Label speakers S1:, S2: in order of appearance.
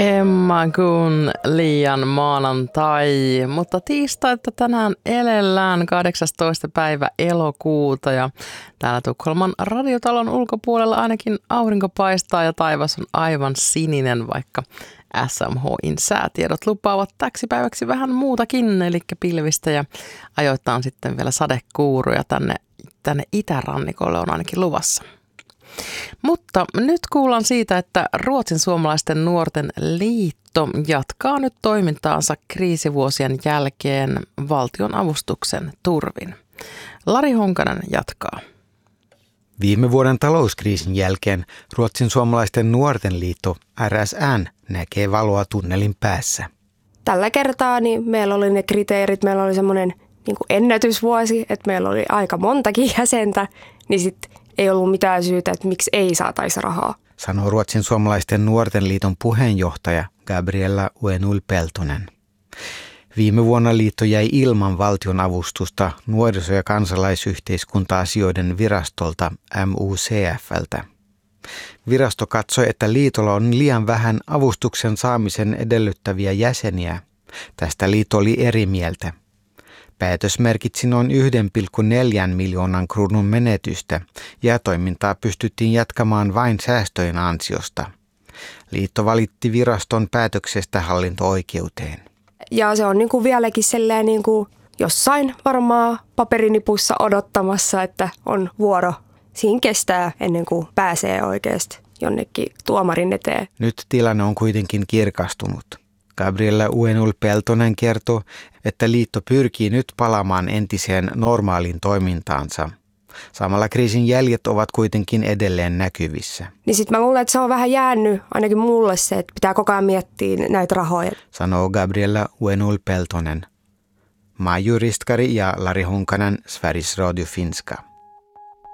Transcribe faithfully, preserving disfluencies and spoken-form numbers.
S1: Emma kun liian maanantai, mutta tiistaita tänään elellään kahdeksastoista päivä elokuuta ja täällä Tukholman radiotalon ulkopuolella ainakin aurinko paistaa ja taivas on aivan sininen, vaikka S M H:n säätiedot lupaavat täksi päiväksi vähän muutakin, eli pilvistä ja ajoittain sitten vielä sadekuuruja tänne, tänne itärannikolle on ainakin luvassa. Mutta nyt kuullaan siitä, että Ruotsin suomalaisten nuorten liitto jatkaa nyt toimintaansa kriisivuosien jälkeen valtion avustuksen turvin. Lari Honkanen jatkaa.
S2: Viime vuoden talouskriisin jälkeen Ruotsin suomalaisten nuorten liitto R S N näkee valoa tunnelin päässä.
S3: Tällä kertaa niin meillä oli ne kriteerit, meillä oli semmoinen niin kuin ennätysvuosi, että meillä oli aika montakin jäsentä, niin sitten ei ollut mitään syytä, että miksi ei saataisi rahaa.
S2: Sanoo Ruotsin suomalaisten nuorten liiton puheenjohtaja Gabriella Uenul-Peltonen. Viime vuonna liitto jäi ilman valtion avustusta nuoriso- ja kansalaisyhteiskunta-asioiden virastolta M U C F:ltä. Virasto katsoi, että liitolla on liian vähän avustuksen saamisen edellyttäviä jäseniä. Tästä liitto oli eri mieltä. Päätös merkitsi noin yksi pilkku neljä miljoonan kruunun menetystä ja toimintaa pystyttiin jatkamaan vain säästöjen ansiosta. Liitto valitti viraston päätöksestä hallinto-oikeuteen.
S3: Ja se on niin kuin vieläkin sellainen niin kuin jossain varmaan paperinipussa odottamassa, että on vuoro. Siinä kestää ennen kuin pääsee oikeasti jonnekin tuomarin eteen.
S2: Nyt tilanne on kuitenkin kirkastunut. Gabriella Uenul-Peltonen kertoo, että liitto pyrkii nyt palaamaan entiseen normaaliin toimintaansa. Samalla kriisin jäljet ovat kuitenkin edelleen näkyvissä.
S3: Niin sitten mä luulen, että se on vähän jäänyt ainakin mulle se, että pitää koko ajan miettiä näitä rahoja.
S2: Sanoo Gabriella Uenul-Peltonen. Maiju Ristkari ja Lari Honkanen, Sveriges Radio Finska.